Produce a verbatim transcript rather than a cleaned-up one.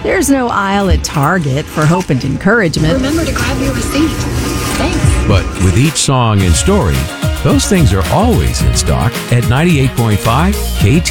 There's no aisle at Target for hope and encouragement. Remember to grab your receipt. Thanks. But with each song and story, those things are always in stock at ninety-eight point five K T.